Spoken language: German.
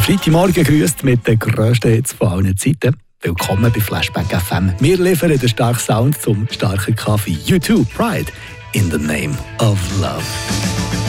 Freitagmorgen grüßt mit den grössten Hits von allen Zeiten. Willkommen bei Flashback FM. Wir liefern den starken Sound zum starken Kaffee. U2, Pride, in the name of love.